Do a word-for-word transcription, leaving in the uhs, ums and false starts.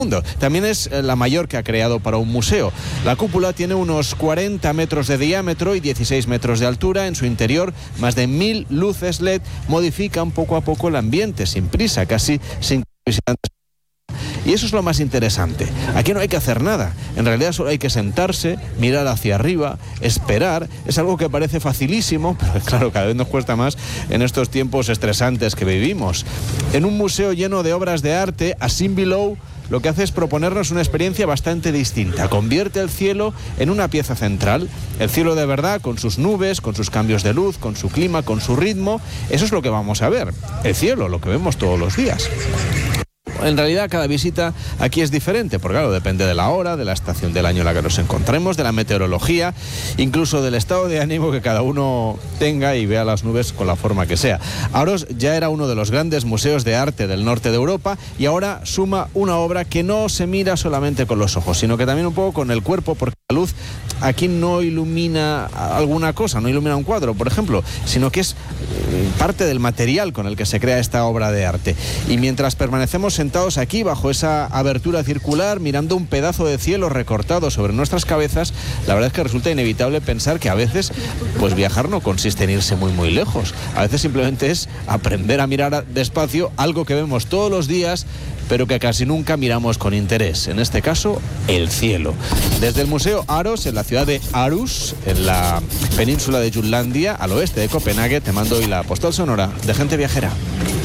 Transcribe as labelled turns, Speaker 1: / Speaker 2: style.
Speaker 1: mundo. También es la mayor que ha creado para un museo. La cúpula tiene unos cuarenta metros de diámetro y dieciséis metros de altura. En su interior, más de mil luces L E D modifican poco a poco el ambiente, sin prisa, casi sin visitantes. Y eso es lo más interesante. Aquí no hay que hacer nada. En realidad solo hay que sentarse, mirar hacia arriba, esperar. Es algo que parece facilísimo, pero claro, cada vez nos cuesta más en estos tiempos estresantes que vivimos. En un museo lleno de obras de arte, Asim Below lo que hace es proponernos una experiencia bastante distinta. Convierte el cielo en una pieza central. El cielo de verdad, con sus nubes, con sus cambios de luz, con su clima, con su ritmo. Eso es lo que vamos a ver. El cielo, lo que vemos todos los días. En realidad cada visita aquí es diferente, porque claro, depende de la hora, de la estación del año en la que nos encontremos, de la meteorología, incluso del estado de ánimo que cada uno tenga y vea las nubes con la forma que sea. Aros ya era uno de los grandes museos de arte del norte de Europa y ahora suma una obra que no se mira solamente con los ojos, sino que también un poco con el cuerpo, porque la luz aquí no ilumina alguna cosa, no ilumina un cuadro, por ejemplo, sino que es parte del material con el que se crea esta obra de arte. Y mientras permanecemos sentados aquí bajo esa abertura circular, mirando un pedazo de cielo recortado sobre nuestras cabezas, la verdad es que resulta inevitable pensar que a veces pues viajar no consiste en irse muy muy lejos. A veces simplemente es aprender a mirar despacio algo que vemos todos los días, pero que casi nunca miramos con interés. En este caso, el cielo. Desde el Museo Aros, en la ciudad de Aarhus, en la península de Jutlandia, al oeste de Copenhague, te mando hoy la postal sonora de Gente Viajera.